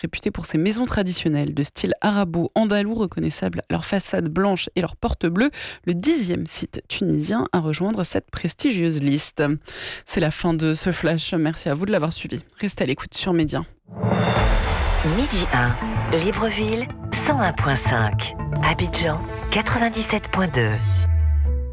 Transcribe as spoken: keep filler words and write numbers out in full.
Réputé pour ses maisons traditionnelles de style arabo-andalou reconnaissables à leurs façades blanches et leurs portes bleues, le dixième site tunisien à rejoindre cette prestigieuse liste. C'est la fin de ce flash. Merci à vous de l'avoir suivi. Restez à l'écoute sur Média. Midi un, Libreville cent un virgule cinq, Abidjan quatre-vingt-dix-sept virgule deux.